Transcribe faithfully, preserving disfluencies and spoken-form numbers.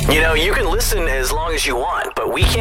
You know, you can listen as long as you want, but we can't